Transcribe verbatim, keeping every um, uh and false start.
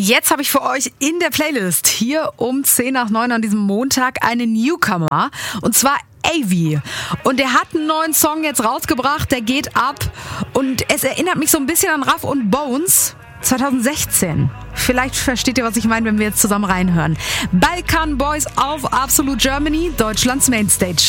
Jetzt habe ich für euch in der Playlist hier um zehn nach neun an diesem Montag einen Newcomer, und zwar Avi. Und der hat einen neuen Song jetzt rausgebracht, der geht ab und es erinnert mich so ein bisschen an Ruff und Bones zwanzig sechzehn. Vielleicht versteht ihr, was ich meine, wenn wir jetzt zusammen reinhören. Balkan Boys auf Absolute Germany, Deutschlands Mainstage.